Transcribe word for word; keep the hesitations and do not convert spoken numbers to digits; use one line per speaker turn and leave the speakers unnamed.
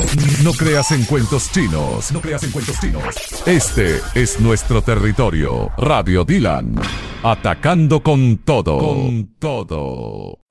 No creas en cuentos chinos. No creas en cuentos chinos. Este es nuestro territorio. Radio Dylan. Atacando con todo. Con todo.